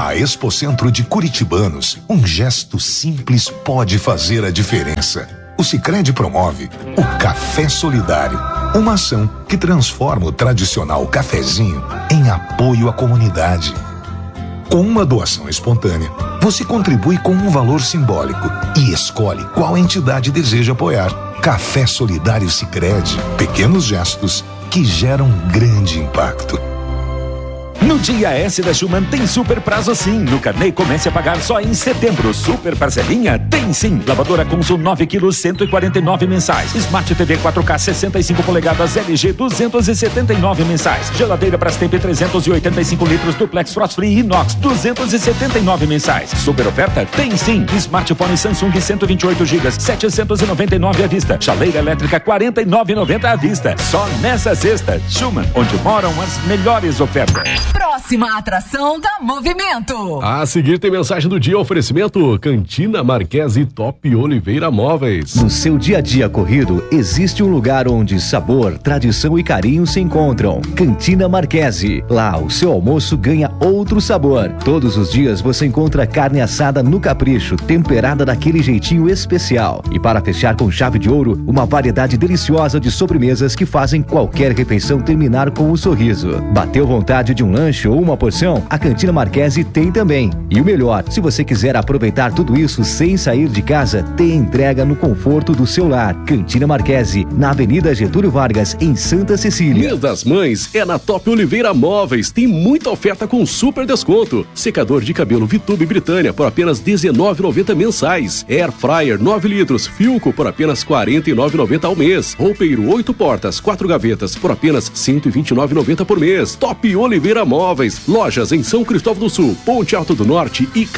Na Expocentro de Curitibanos, um gesto simples pode fazer a diferença. O Sicredi promove o Café Solidário, uma ação que transforma o tradicional cafezinho em apoio à comunidade. Com uma doação espontânea, você contribui com um valor simbólico e escolhe qual entidade deseja apoiar. Café Solidário Sicredi, pequenos gestos que geram grande impacto. No Dia S da Schumann tem super prazo sim. No carnê comece a pagar só em setembro. Super parcelinha tem sim. Lavadora Consul 9 kg 149 mensais. Smart TV 4K 65 polegadas LG 279 mensais. Geladeira Brastemp 385 litros Duplex Frost Free Inox 279 mensais. Super oferta tem sim. Smartphone Samsung 128 GB 799 à vista. Chaleira elétrica 49,90 à vista. Só nessa sexta. Schumann, onde moram as melhores ofertas. Próxima atração da Movimento. A seguir tem mensagem do dia, oferecimento Cantina Marquese e Top Oliveira Móveis. No seu dia a dia corrido, existe um lugar onde sabor, tradição e carinho se encontram. Cantina Marquese. Lá, o seu almoço ganha outro sabor. Todos os dias você encontra carne assada no capricho, temperada daquele jeitinho especial. E para fechar com chave de ouro, uma variedade deliciosa de sobremesas que fazem qualquer refeição terminar com um sorriso. Bateu vontade de um lanche ou uma porção? A Cantina Marquese tem também. E o melhor, se você quiser aproveitar tudo isso sem sair de casa, tem entrega no conforto do seu lar. Cantina Marquese, na Avenida Getúlio Vargas, em Santa Cecília. Mês das Mães é na Top Oliveira Móveis. Tem muita oferta com super desconto. Secador de cabelo Vitube Britânia por apenas R$19,90 mensais. Air Fryer 9 litros Filco por apenas R$49,90 ao mês. Roupeiro 8 portas, 4 gavetas por apenas R$129,90 por mês. Top Oliveira Móveis. Lojas em São Cristóvão do Sul, Ponte Alto do Norte e